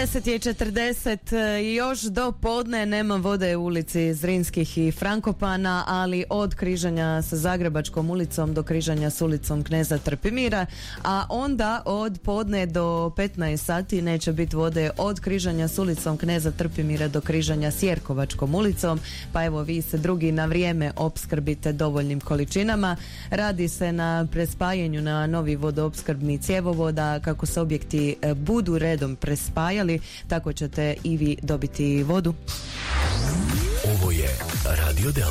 10:40 i još do podne nema vode u ulici Zrinskih i Frankopana, ali od križanja sa Zagrebačkom ulicom do križanja s ulicom Kneza Trpimira, a onda od podne do 15 sati neće biti vode od križanja s ulicom Kneza Trpimira do križanja s Jerkovačkom ulicom, pa evo vi se drugi na vrijeme opskrbite dovoljnim količinama. Radi se na prespajanju na novi vodoopskrbni cjevovoda, kako se objekti budu redom prespajali, tako ćete i vi dobiti vodu. Ovo je Radio Delta.